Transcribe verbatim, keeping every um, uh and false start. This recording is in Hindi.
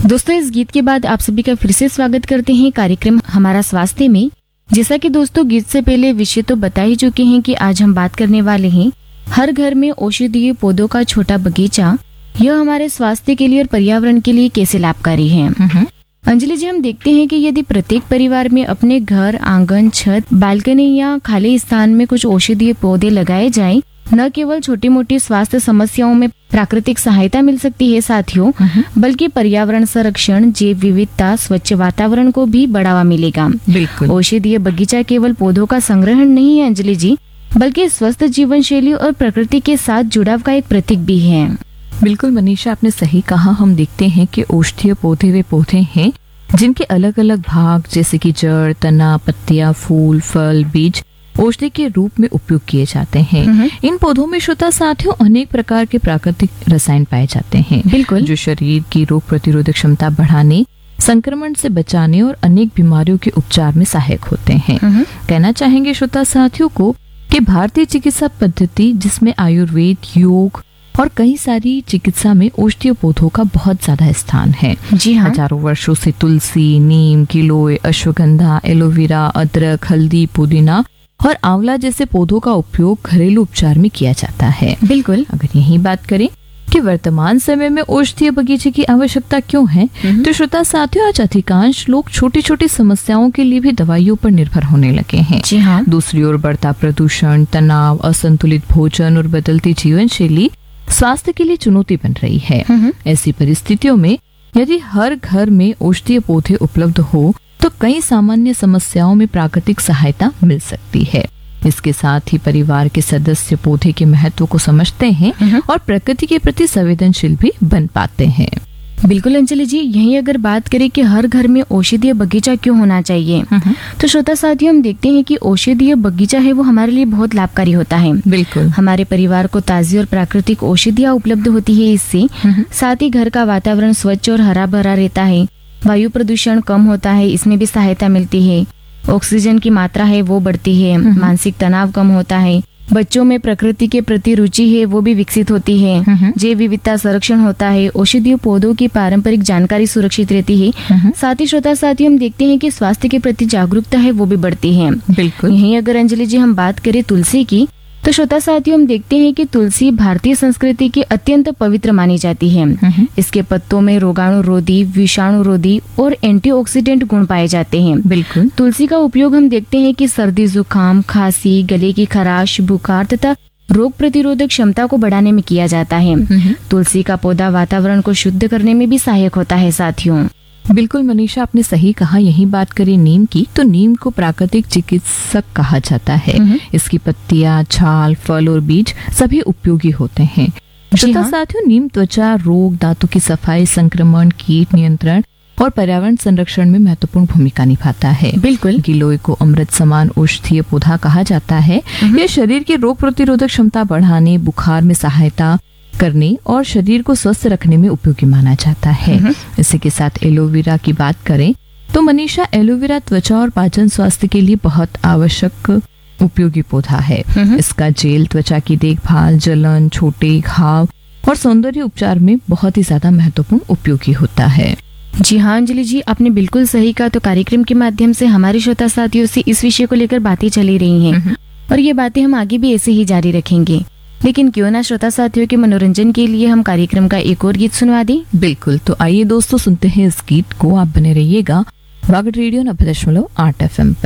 दोस्तों, इस गीत के बाद आप सभी का फिर से स्वागत करते हैं कार्यक्रम हमारा स्वास्थ्य में। जैसा कि दोस्तों गीत से पहले विषय तो बता ही चुके हैं कि आज हम बात करने वाले हैं हर घर में औषधीय पौधों का छोटा बगीचा, यह हमारे स्वास्थ्य के लिए और पर्यावरण के लिए कैसे लाभकारी है। अंजलि जी, हम देखते हैं कि यदि प्रत्येक परिवार में अपने घर, आंगन, छत, बालकनी या खाली स्थान में कुछ औषधीय पौधे लगाए जाएं, न केवल छोटी मोटी स्वास्थ्य समस्याओं में प्राकृतिक सहायता मिल सकती है साथियों, बल्कि पर्यावरण संरक्षण, जैव विविधता, स्वच्छ वातावरण को भी बढ़ावा मिलेगा। बिल्कुल। औषधीय बगीचा केवल पौधों का संग्रहण नहीं है अंजलि जी, बल्कि स्वस्थ जीवन शैली और प्रकृति के साथ जुड़ाव का एक प्रतीक भी है। बिल्कुल मनीषा, आपने सही कहा। हम देखते हैं कि औषधीय पौधे वे पौधे हैं जिनके अलग अलग भाग जैसे कि जड़, तना, पत्तियां, फूल, फल, बीज औषधि के रूप में उपयोग किए जाते हैं। इन पौधों में श्रोता साथियों अनेक प्रकार के प्राकृतिक रसायन पाए जाते हैं। बिल्कुल। जो शरीर की रोग प्रतिरोधक क्षमता बढ़ाने, संक्रमण से बचाने और अनेक बीमारियों के उपचार में सहायक होते हैं। कहना चाहेंगे श्रोता साथियों को कि भारतीय चिकित्सा पद्धति, जिसमें आयुर्वेद, योग और कई सारी चिकित्सा में औषधीय पौधों का बहुत ज्यादा स्थान है। जी हाँ। हजारों वर्षों से तुलसी, नीम, गिलोय, अश्वगंधा, एलोवेरा, अदरक, हल्दी, पुदीना और आंवला जैसे पौधों का उपयोग घरेलू उपचार में किया जाता है। बिल्कुल। अगर यही बात करें कि वर्तमान समय में औषधीय बगीचे की आवश्यकता क्यों है, तो श्रोता साथियों आज अधिकांश लोग छोटी छोटी समस्याओं के लिए भी दवाइयों पर निर्भर होने लगे हैं। जी हाँ। दूसरी ओर बढ़ता प्रदूषण, तनाव, असंतुलित भोजन और बदलती जीवन शैली स्वास्थ्य के लिए चुनौती बन रही है। ऐसी परिस्थितियों में यदि हर घर में औषधीय पौधे उपलब्ध हो तो कई सामान्य समस्याओं में प्राकृतिक सहायता मिल सकती है। इसके साथ ही परिवार के सदस्य पौधे के महत्व को समझते हैं और प्रकृति के प्रति संवेदनशील भी बन पाते हैं। बिल्कुल अंजलि जी, यही अगर बात करें कि हर घर में औषधीय बगीचा क्यों होना चाहिए, तो श्रोता साथियों हम देखते हैं कि औषधीय बगीचा है वो हमारे लिए बहुत लाभकारी होता है। बिल्कुल। हमारे परिवार को ताजी और प्राकृतिक औषधियाँ उपलब्ध होती है इससे। साथ ही घर का वातावरण स्वच्छ और हरा भरा रहता है, वायु प्रदूषण कम होता है, इसमें भी सहायता मिलती है। ऑक्सीजन की मात्रा है वो बढ़ती है, मानसिक तनाव कम होता है, बच्चों में प्रकृति के प्रति रुचि है वो भी विकसित होती है, जैव विविधता संरक्षण होता है, औषधीय पौधों की पारंपरिक जानकारी सुरक्षित रहती है। साथ ही श्रोता साथियों हम देखते हैं कि स्वास्थ्य के प्रति जागरूकता है वो भी बढ़ती है। बिल्कुल। यहीं अगर अंजलि जी हम बात करें तुलसी की, तो श्रोता साथियों हम देखते हैं कि तुलसी भारतीय संस्कृति की अत्यंत पवित्र मानी जाती है। इसके पत्तों में रोगाणुरोधी, विषाणुरोधी और एंटीऑक्सीडेंट गुण पाए जाते हैं। बिल्कुल। तुलसी का उपयोग हम देखते हैं कि सर्दी, जुकाम, खांसी, गले की खराश, बुखार तथा रोग प्रतिरोधक क्षमता को बढ़ाने में किया जाता है। तुलसी का पौधा वातावरण को शुद्ध करने में भी सहायक होता है साथियों। बिल्कुल मनीषा, आपने सही कहा। यही बात करें नीम की, तो नीम को प्राकृतिक चिकित्सक कहा जाता है। इसकी पत्तियां, छाल, फल और बीज सभी उपयोगी होते हैं। श्रोता साथियों, नीम त्वचा रोग, दांतों की सफाई, संक्रमण, कीट नियंत्रण और पर्यावरण संरक्षण में महत्वपूर्ण भूमिका निभाता है। बिल्कुल। गिलोय को अमृत समान औषधीय पौधा कहा जाता है। यह शरीर की रोग प्रतिरोधक क्षमता बढ़ाने, बुखार में सहायता करने और शरीर को स्वस्थ रखने में उपयोगी माना जाता है। इसी के साथ एलोवेरा की बात करें तो मनीषा, एलोवेरा त्वचा और पाचन स्वास्थ्य के लिए बहुत आवश्यक उपयोगी पौधा है। इसका जेल त्वचा की देखभाल, जलन, छोटे घाव और सौंदर्य उपचार में बहुत ही ज्यादा महत्वपूर्ण उपयोगी होता है। जी हाँ अंजलि जी, आपने बिल्कुल सही कहा। तो कार्यक्रम के माध्यम से हमारे श्रोता साथियों से इस विषय को लेकर बातें चली रही हैं और ये बातें हम आगे भी ऐसे ही जारी रखेंगे। लेकिन क्यों ना श्रोता साथियों के मनोरंजन के लिए हम कार्यक्रम का एक और गीत सुनवा दें। बिल्कुल, तो आइए दोस्तों सुनते हैं इस गीत को। आप बने रहिएगा वागड रेडियो नब्बे दशमलव आठ एफ एम पर।